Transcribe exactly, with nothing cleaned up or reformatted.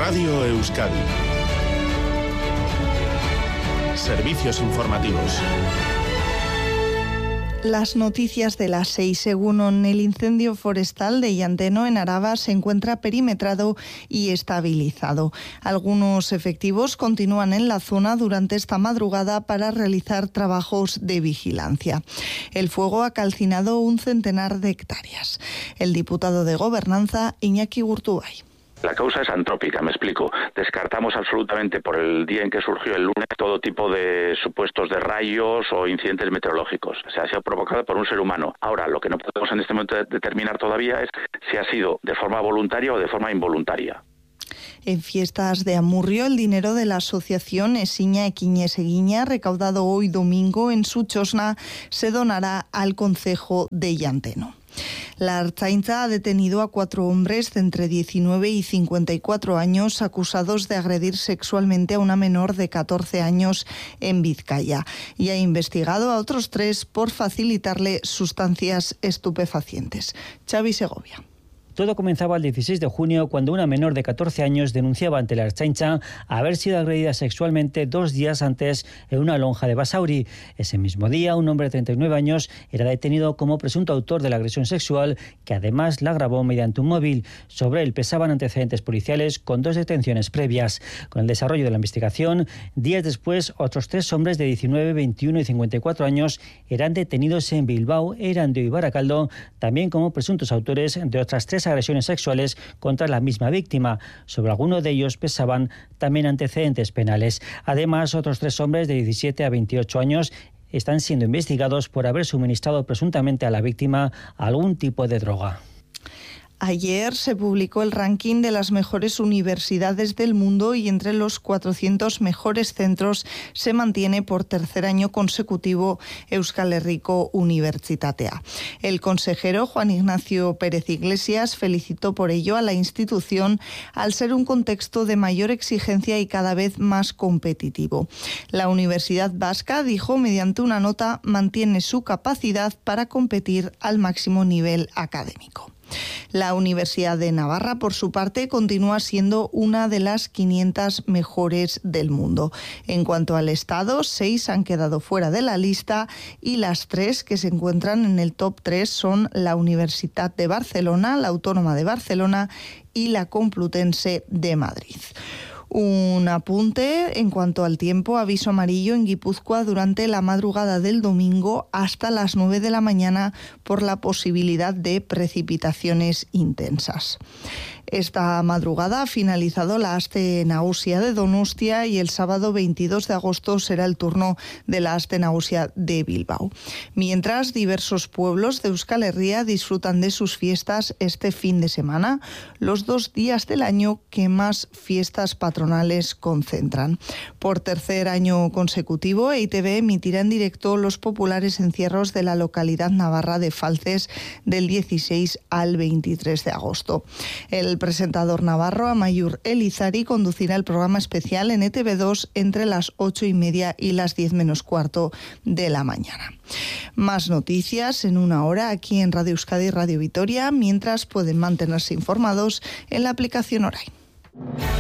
Radio Euskadi. Servicios informativos. Las noticias de las seis. Según el incendio forestal de Llanteno, en Araba, se encuentra perimetrado y estabilizado. Algunos efectivos continúan en la zona durante esta madrugada para realizar trabajos de vigilancia. El fuego ha calcinado un centenar de hectáreas. El diputado de Gobernanza, Iñaki Gurtubay. La causa es antrópica, me explico. Descartamos absolutamente por el día en que surgió el lunes todo tipo de supuestos de rayos o incidentes meteorológicos. O sea, ha sido provocada por un ser humano. Ahora, lo que no podemos en este momento determinar todavía es si ha sido de forma voluntaria o de forma involuntaria. En Fiestas de Amurrio, el dinero de la asociación Esiña Equiñes Eguiña, recaudado hoy domingo en su chosna, se donará al concejo de Llanteno. La Ertzaintza ha detenido a cuatro hombres de entre diecinueve y cincuenta y cuatro años acusados de agredir sexualmente a una menor de catorce años en Vizcaya y ha investigado a otros tres por facilitarle sustancias estupefacientes. Xavi Segovia. Todo comenzaba el dieciséis de junio cuando una menor de catorce años denunciaba ante la Ertzaintza haber sido agredida sexualmente dos días antes en una lonja de Basauri. Ese mismo día, un hombre de treinta y nueve años era detenido como presunto autor de la agresión sexual, que además la grabó mediante un móvil. Sobre él pesaban antecedentes policiales con dos detenciones previas. Con el desarrollo de la investigación, días después, otros tres hombres de diecinueve, veintiuno y cincuenta y cuatro años eran detenidos en Bilbao, Erandio y Baracaldo, también como presuntos autores de otras tres agresiones sexuales contra la misma víctima. Sobre alguno de ellos pesaban también antecedentes penales. Además, otros tres hombres de diecisiete a veintiocho años están siendo investigados por haber suministrado presuntamente a la víctima algún tipo de droga. Ayer se publicó el ranking de las mejores universidades del mundo y entre los cuatrocientos mejores centros se mantiene por tercer año consecutivo Euskal Herriko Unibertsitatea. El consejero Juan Ignacio Pérez Iglesias felicitó por ello a la institución al ser un contexto de mayor exigencia y cada vez más competitivo. La Universidad Vasca, dijo mediante una nota, mantiene su capacidad para competir al máximo nivel académico. La Universidad de Navarra, por su parte, continúa siendo una de las quinientas mejores del mundo. En cuanto al Estado, seis han quedado fuera de la lista y las tres que se encuentran en el top tres son la Universitat de Barcelona, la Autónoma de Barcelona y la Complutense de Madrid. Un apunte en cuanto al tiempo: aviso amarillo en Guipúzcoa durante la madrugada del domingo hasta las nueve de la mañana por la posibilidad de precipitaciones intensas. Esta madrugada ha finalizado la Aste Nagusia de Donostia y el sábado veintidós de agosto será el turno de la Aste Nagusia de Bilbao. Mientras, diversos pueblos de Euskal Herria disfrutan de sus fiestas este fin de semana, los dos días del año que más fiestas patronales concentran. Por tercer año consecutivo, E I Te Be emitirá en directo los populares encierros de la localidad navarra de Falces del dieciséis al veintitrés de agosto. El presentador navarro Amaiur Elizari conducirá el programa especial en E Te Be dos entre las ocho y media y las diez menos cuarto de la mañana. Más noticias en una hora aquí en Radio Euskadi y Radio Vitoria, mientras pueden mantenerse informados en la aplicación Orain.